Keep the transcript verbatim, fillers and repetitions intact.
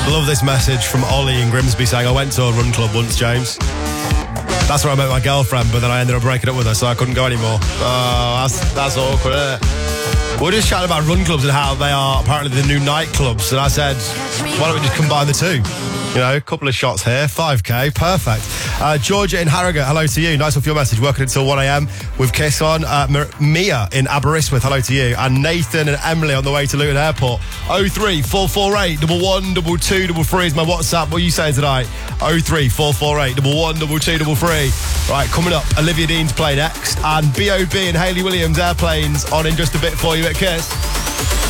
Love this message from Ollie in Grimsby saying, I went to a run club once, James. That's where I met my girlfriend, but then I ended up breaking up with her, so I couldn't go anymore. Oh, that's, that's awkward, isn't it? We're just chatting about run clubs and how they are apparently the new nightclubs. And I said, why don't we just combine the two? You know, a couple of shots here, five K, perfect. Uh, Georgia in Harrogate, hello to you. Nice off your message, working until one a.m. with Kiss on. Uh, M- Mia in Aberystwyth, hello to you. And Nathan and Emily on the way to Luton Airport. oh three four four eight, one one two two three three is my WhatsApp. What are you saying tonight? oh three four four eight, one one two two three three. Right, coming up, Olivia Dean's play next. And B O B and Hayley Williams Airplanes on in just a bit for you at Kiss.